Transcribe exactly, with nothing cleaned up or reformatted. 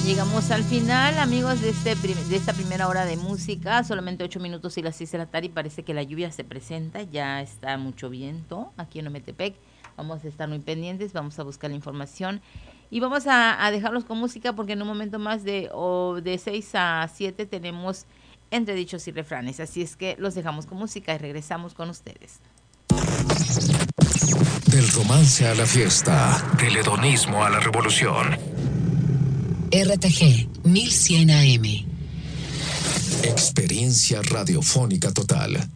Llegamos al final, amigos, de, este, de esta primera hora de música. Solamente ocho minutos y las seis de la tarde y parece que la lluvia se presenta. Ya está mucho viento aquí en Ometepec. Vamos a estar muy pendientes, vamos a buscar la información. Y vamos a, a dejarlos con música porque en un momento más de, o de seis a siete tenemos entre dichos y refranes. Así es que los dejamos con música y regresamos con ustedes. Del romance a la fiesta, del hedonismo a la revolución. R T G mil cien A M. Experiencia radiofónica total.